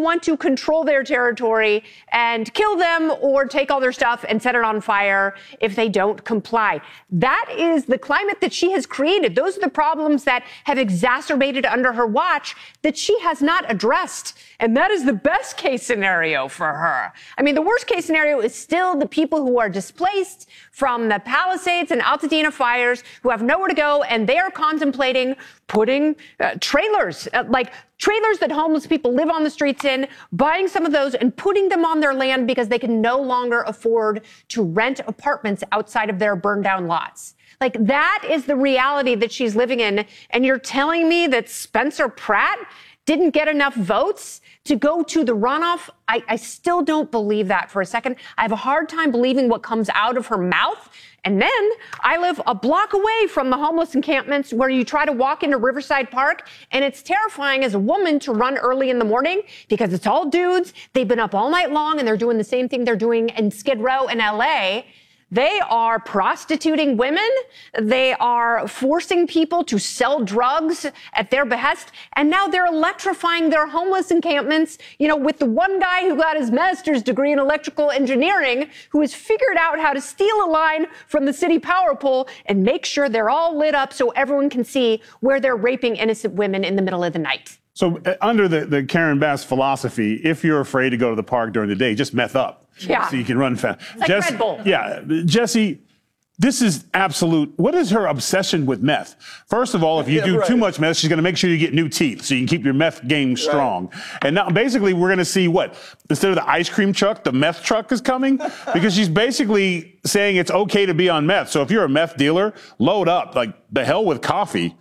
want to control their territory and kill them or take all their stuff and set it on fire if they don't comply. That is the climate that she has created. Those are the problems that have exacerbated under her watch that she has not addressed. And that is the best case scenario for her. I mean, the worst case scenario is still the people who are displaced from the Palisades and Altadena fires, who have nowhere to go, and they are contemplating putting trailers, like trailers that homeless people live on the streets in, buying some of those and putting them on their land because they can no longer afford to rent apartments outside of their burned down lots. Like, that is the reality that she's living in. And you're telling me that Spencer Pratt didn't get enough votes to go to the runoff? I still don't believe that for a second. I have a hard time believing what comes out of her mouth. And then I live a block away from the homeless encampments where you try to walk into Riverside Park, and it's terrifying as a woman to run early in the morning because it's all dudes. They've been up all night long, and they're doing the same thing they're doing in Skid Row in LA. They are prostituting women. They are forcing people to sell drugs at their behest. And now they're electrifying their homeless encampments, you know, with the one guy who got his master's degree in electrical engineering, who has figured out how to steal a line from the city power pole and make sure they're all lit up so everyone can see where they're raping innocent women in the middle of the night. So under the Karen Bass philosophy, if you're afraid to go to the park during the day, just meth up. Yeah. So you can run fast. It's like Red Bull. Yeah. Jesse, this is absolute. What is her obsession with meth? First of all, if you do too much meth, she's going to make sure you get new teeth so you can keep your meth game strong. Right. And now basically we're going to see what? Instead of the ice cream truck, the meth truck is coming? Because she's basically saying it's okay to be on meth. So if you're a meth dealer, load up. Like, the hell with coffee.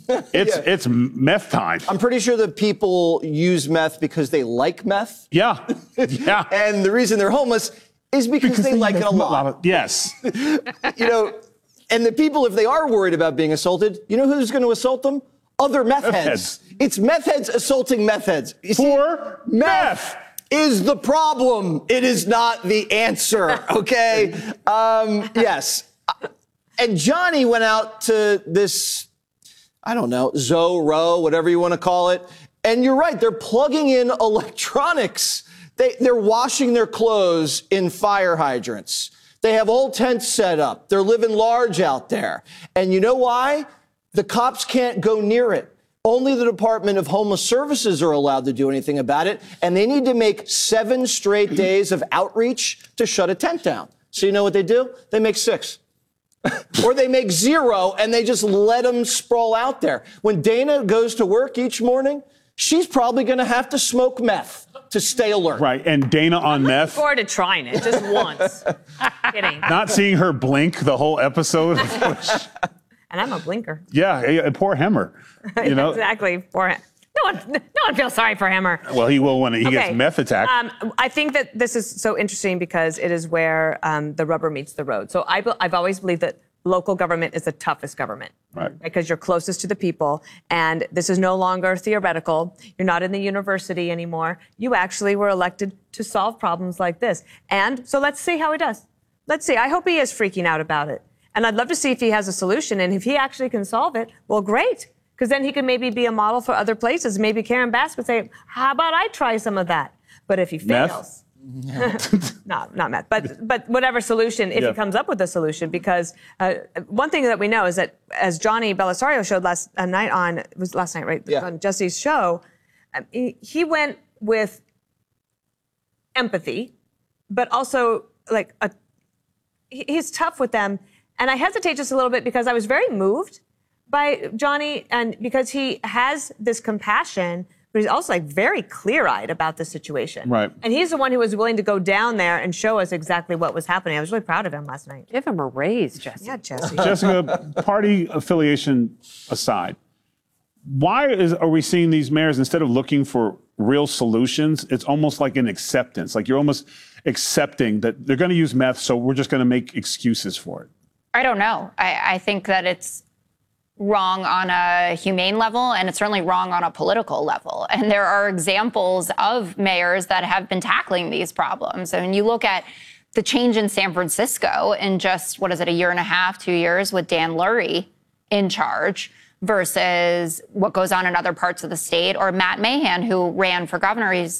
It's meth time. I'm pretty sure that people use meth because they like meth. Yeah. Yeah. And the reason they're homeless is because they like it a lot. Yes. You know, and the people, if they are worried about being assaulted, you know who's going to assault them? Other meth heads. It's meth heads assaulting meth heads. For meth is the problem. It is not the answer, okay? Yes. And Johnny went out to this, I don't know, Zorro, whatever you want to call it. And you're right, they're plugging in electronics. They're washing their clothes in fire hydrants. They have old tents set up. They're living large out there. And you know why? The cops can't go near it. Only the Department of Homeless Services are allowed to do anything about it. And they need to make 7 straight days of outreach to shut a tent down. So you know what they do? They make 6. Or they make 0 and they just let them sprawl out there. When Dana goes to work each morning, she's probably going to have to smoke meth to stay alert. Right, and Dana on meth. I'm looking forward to trying it just once. Kidding. Not seeing her blink the whole episode. And I'm a blinker. Yeah, poor Hemmer. You know? Exactly. Poor him. No one feels sorry for Hemmer. Well, he will when he gets meth attacked. I think that this is so interesting because it is where the rubber meets the road. So I've always believed that local government is the toughest government. Right. Because you're closest to the people. And this is no longer theoretical. You're not in the university anymore. You actually were elected to solve problems like this. And so let's see how he does. Let's see. I hope he is freaking out about it. And I'd love to see if he has a solution. And if he actually can solve it, well, great. Because then he could maybe be a model for other places. Maybe Karen Bass would say, how about I try some of that? But if he fails... No, not meth. But whatever solution, if he comes up with a solution, because one thing that we know is that, as Johnny Belisario showed last night, right? Yeah. On Jesse's show, he went with empathy, but also he's tough with them. And I hesitate just a little bit because I was very moved by Johnny, and because he has this compassion, but he's also very clear-eyed about the situation. Right. And he's the one who was willing to go down there and show us exactly what was happening. I was really proud of him last night. Give him a raise, Jesse. Yeah, Jesse. Jessica, party affiliation aside, why are we seeing these mayors, instead of looking for real solutions, it's almost like an acceptance. Like, you're almost accepting that they're going to use meth, so we're just going to make excuses for it. I don't know. I think that it's wrong on a humane level, and it's certainly wrong on a political level. And there are examples of mayors that have been tackling these problems. I mean, you look at the change in San Francisco in just, a year and a half, 2 years with Dan Lurie in charge, versus what goes on in other parts of the state, or Matt Mahan, who ran for governor. He's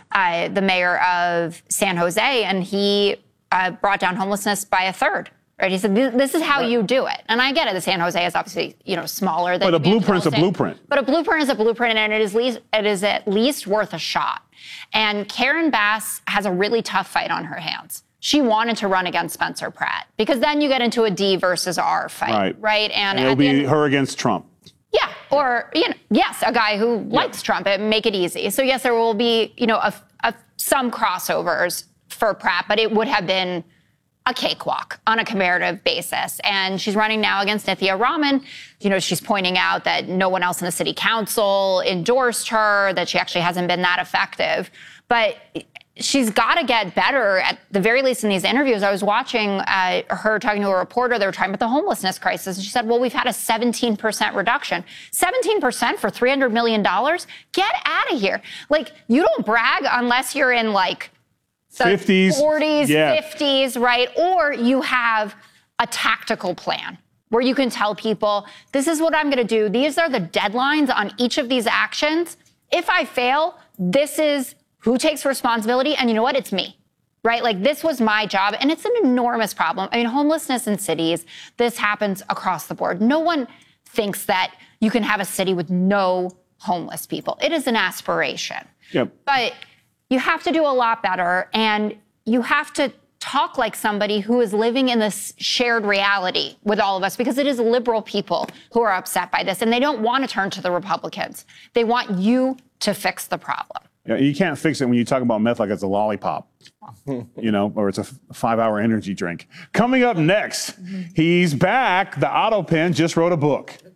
the mayor of San Jose, and he brought down homelessness by a third. Right? He said, this is how you do it. And I get it. The San Jose is obviously, smaller than. But a blueprint's a blueprint. But a blueprint is a blueprint, and it is at least worth a shot. And Karen Bass has a really tough fight on her hands. She wanted to run against Spencer Pratt because then you get into a D versus R fight, right? And it'll be her against Trump. Yeah, or yes, a guy who likes Trump and make it easy. So yes, there will be some crossovers for Pratt, but it would have been a cakewalk on a comparative basis. And she's running now against Nithya Raman. She's pointing out that no one else in the city council endorsed her, that she actually hasn't been that effective. But she's got to get better, at the very least in these interviews. I was watching her talking to a reporter. They were talking about the homelessness crisis. And she said, well, we've had a 17% reduction. 17% for $300 million? Get out of here. Like, you don't brag unless you're in, like, the 50s, 40s, 50s, right? Or you have a tactical plan where you can tell people, this is what I'm going to do. These are the deadlines on each of these actions. If I fail, this is who takes responsibility. And you know what? It's me, right? Like, this was my job. And it's an enormous problem. I mean, homelessness in cities, this happens across the board. No one thinks that you can have a city with no homeless people. It is an aspiration. Yep. But you have to do a lot better, and you have to talk like somebody who is living in this shared reality with all of us, because it is liberal people who are upset by this, and they don't want to turn to the Republicans. They want you to fix the problem. Yeah, you can't fix it when you talk about meth like it's a lollipop, or it's a 5-hour energy drink. Coming up next, he's back. The Otto Pen just wrote a book.